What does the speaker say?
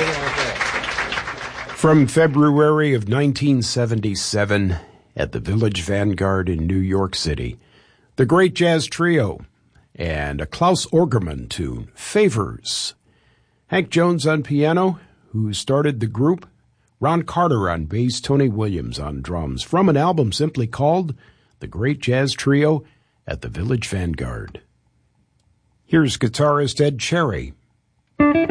From February of 1977 at the Village Vanguard in New York City, the Great Jazz Trio and a Klaus Orgerman tune, Favors. Hank Jones on piano, who started the group. Ron Carter on bass, Tony Williams on drums, from an album simply called The Great Jazz Trio at the Village Vanguard. Here's guitarist Ed Cherry.